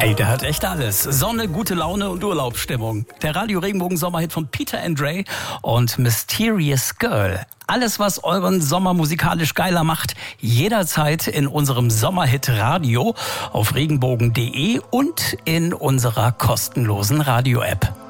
Ey, der hat echt alles. Sonne, gute Laune und Urlaubsstimmung. Der Radio-Regenbogen-Sommerhit von Peter Andre und Mysterious Girl. Alles, was euren Sommer musikalisch geiler macht, jederzeit in unserem Sommerhit Radio auf regenbogen.de und in unserer kostenlosen Radio-App.